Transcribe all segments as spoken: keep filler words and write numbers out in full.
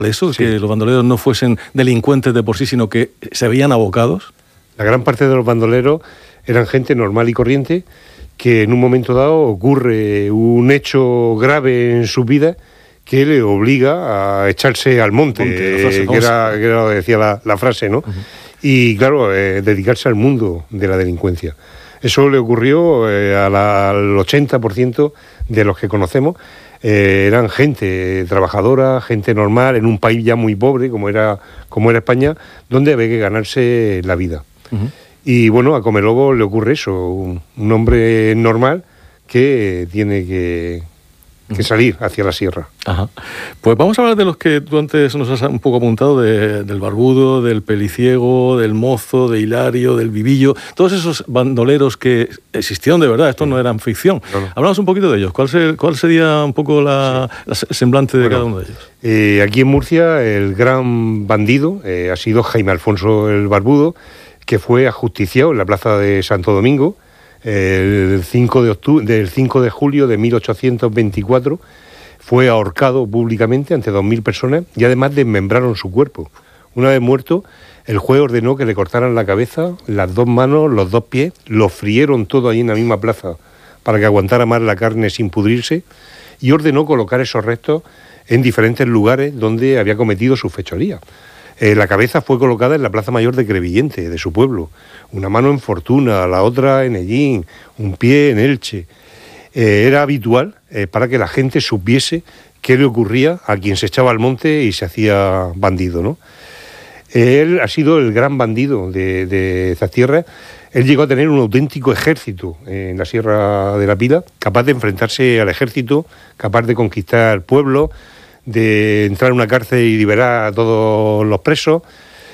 eso, Sí. que los bandoleros no fuesen delincuentes de por sí, sino que se veían abocados? La gran parte de los bandoleros eran gente normal y corriente que en un momento dado ocurre un hecho grave en su vida que le obliga a echarse al monte, Monte, la frase eh, que, famosa. era, que era lo que decía la, la frase, ¿no? Uh-huh. Y claro, eh, dedicarse al mundo de la delincuencia. Eso le ocurrió eh, a la, al ochenta por ciento de los que conocemos. Eh, eran gente trabajadora, gente normal, en un país ya muy pobre como era, como era España, donde había que ganarse la vida. Uh-huh. Y bueno, a Comelobo le ocurre eso, un, un hombre normal que tiene que, que salir hacia la sierra. Ajá. Pues vamos a hablar de los que tú antes nos has un poco apuntado, de, del barbudo, del peliciego, del mozo, de Hilario, del vivillo, todos esos bandoleros que existieron de verdad, estos no eran ficción. No, no. Hablamos un poquito de ellos. ¿Cuál, se, cuál sería un poco la, sí. la semblante de bueno, cada uno de ellos? Eh, aquí en Murcia el gran bandido eh, ha sido Jaime Alfonso el Barbudo, que fue ajusticiado en la plaza de Santo Domingo el cinco de octubre, del cinco de julio de mil ochocientos veinticuatro. Fue ahorcado públicamente ante dos mil personas y además desmembraron su cuerpo. Una vez muerto, el juez ordenó que le cortaran la cabeza, las dos manos, los dos pies, lo frieron todo ahí en la misma plaza para que aguantara más la carne sin pudrirse, y ordenó colocar esos restos en diferentes lugares donde había cometido sus fechorías. Eh, la cabeza fue colocada en la Plaza Mayor de Crevillente, de su pueblo, una mano en Fortuna, la otra en Ellín, un pie en Elche. Eh, era habitual eh, para que la gente supiese qué le ocurría a quien se echaba al monte y se hacía bandido, ¿no? Eh, él ha sido el gran bandido de, de esas tierras. Él llegó a tener un auténtico ejército en la Sierra de la Pila, capaz de enfrentarse al ejército, capaz de conquistar pueblos, de entrar en una cárcel y liberar a todos los presos.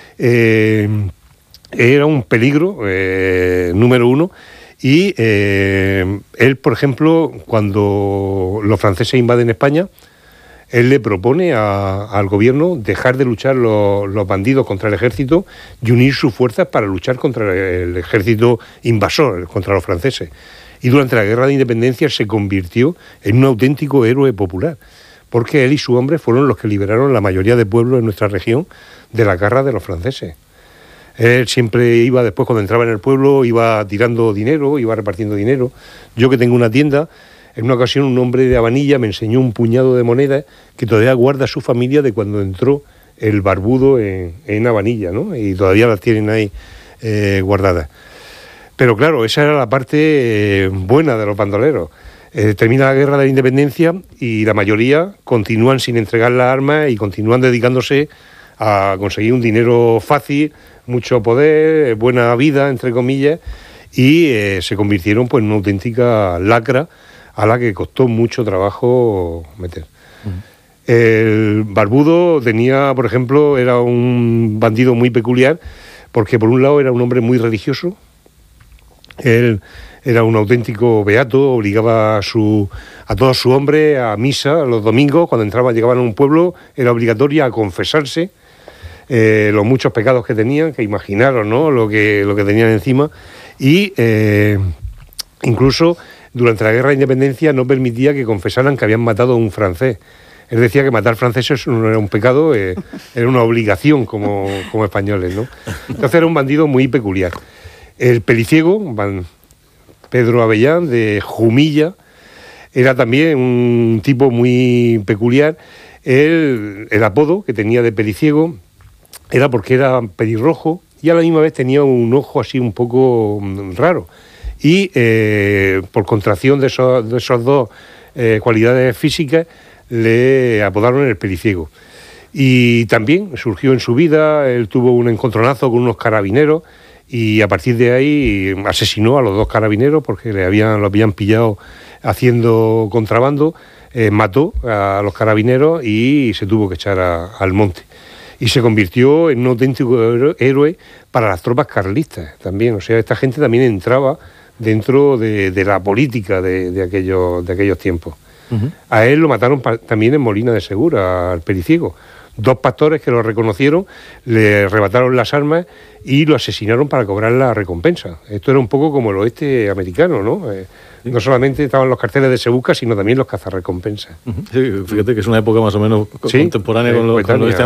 Eh, era un peligro, eh, número uno, y eh, él, por ejemplo, cuando los franceses invaden España, él le propone a, al gobierno dejar de luchar los, los bandidos contra el ejército y unir sus fuerzas para luchar contra el ejército invasor, contra los franceses. Y durante la Guerra de Independencia se convirtió en un auténtico héroe popular, porque él y su hombre fueron los que liberaron la mayoría de pueblos en nuestra región de la garra de los franceses. Él siempre iba, después cuando entraba en el pueblo, iba tirando dinero, iba repartiendo dinero. Yo que tengo una tienda, en una ocasión un hombre de Habanilla me enseñó un puñado de monedas que todavía guarda su familia de cuando entró el Barbudo en, en Habanilla, ¿no? Y todavía las tienen ahí eh, guardadas. Pero claro, esa era la parte eh, buena de los bandoleros. Eh, termina la Guerra de la Independencia y la mayoría continúan sin entregar las armas y continúan dedicándose a conseguir un dinero fácil, mucho poder, buena vida, entre comillas, y eh, se convirtieron pues en una auténtica lacra a la que costó mucho trabajo meter. Uh-huh. El Barbudo tenía, por ejemplo, era un bandido muy peculiar, porque por un lado era un hombre muy religioso. Él era un auténtico beato, obligaba a, su, a todo su hombre a misa los domingos. Cuando entraban, llegaban a un pueblo, era obligatoria a confesarse eh, los muchos pecados que tenían, que imaginaron, ¿no?, lo que, lo que tenían encima. Y eh, incluso durante la Guerra de Independencia no permitía que confesaran que habían matado a un francés. Él decía que matar franceses no era un pecado, eh, era una obligación como, como españoles, ¿no? Entonces era un bandido muy peculiar. El peliciego, Van Pedro Avellán, de Jumilla, era también un tipo muy peculiar. Él, el apodo que tenía de peliciego era porque era pelirrojo y a la misma vez tenía un ojo así un poco raro. Y eh, por contracción de esos, de esos dos eh, cualidades físicas, le apodaron el peliciego. Y también surgió en su vida, él tuvo un encontronazo con unos carabineros y a partir de ahí asesinó a los dos carabineros porque le habían, lo habían pillado haciendo contrabando, eh, mató a los carabineros y se tuvo que echar a, al monte. Y se convirtió en un auténtico héroe para las tropas carlistas también. O sea, esta gente también entraba dentro de, de la política de, de, aquellos, de aquellos tiempos. Uh-huh. A él lo mataron pa- también en Molina de Segura, al peliciego, dos pastores que lo reconocieron, le arrebataron las armas y lo asesinaron para cobrar la recompensa. Esto era un poco como el oeste americano, ¿no? Eh, sí. No solamente estaban los carteles de Se Busca, sino también los cazarrecompensas. Sí, fíjate que es una época más o menos sí, contemporánea con, lo, con el oeste